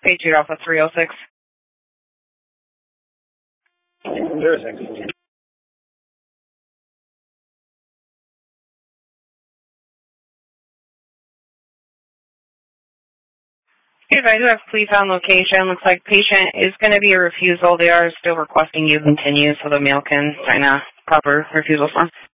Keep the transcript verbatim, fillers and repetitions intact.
Patriot Alpha three oh six. zero six. If I do have police on location, looks like patient is going to be a refusal. They are still requesting you continue so the mail can sign a proper refusal form.